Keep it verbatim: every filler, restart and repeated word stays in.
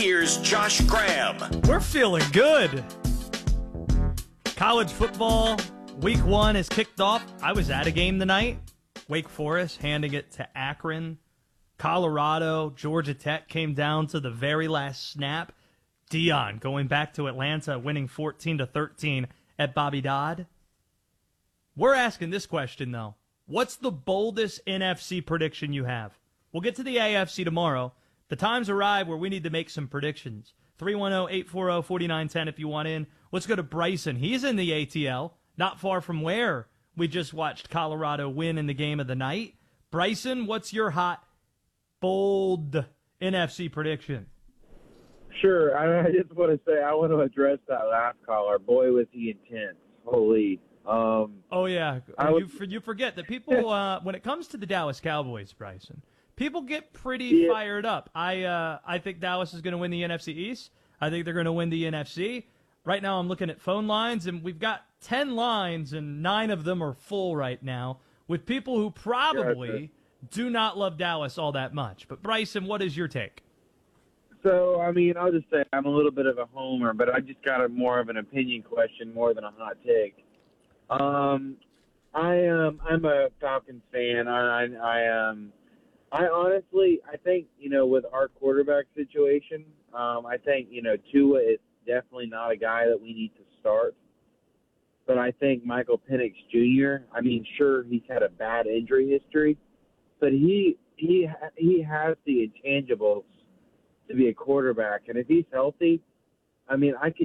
Here's Josh Graham. We're feeling good. College football week one has kicked off. I was at a game tonight. Wake Forest handing it to Akron. Colorado, Georgia Tech came down to the very last snap. Deion going back to Atlanta, winning fourteen to thirteen at Bobby Dodd. We're asking this question, though. What's the boldest N F C prediction you have? We'll get to the A F C tomorrow. The time's arrived where we need to make some predictions. three one zero, eight four zero, four nine one zero if you want in. Let's go to Bryson. He's in the A T L, not far from where we just watched Colorado win in the game of the night. Bryson, what's your hot, bold N F C prediction? Sure. I, I just want to say I want to address that last caller. Boy, was he intense. Holy. Um, oh, yeah. I you, you forget that people, uh, when it comes to the Dallas Cowboys, Bryson, people get pretty yeah. fired up. I uh, I think Dallas is going to win the N F C East. I think they're going to win the N F C. Right now I'm looking at phone lines, and we've got ten lines, and nine of them are full right now with people who probably do not love Dallas all that much. But, Bryson, what is your take? So, I mean, I'll just say I'm a little bit of a homer, but I just got a more of an opinion question more than a hot take. Um, I um, I'm a Falcons fan. I, I, I um, I honestly, I think you know, with our quarterback situation, um, I think you know, Tua is definitely not a guy that we need to start. But I think Michael Penix Junior I mean, sure, he's had a bad injury history, but he he he has the intangibles to be a quarterback, and if he's healthy, I mean, I could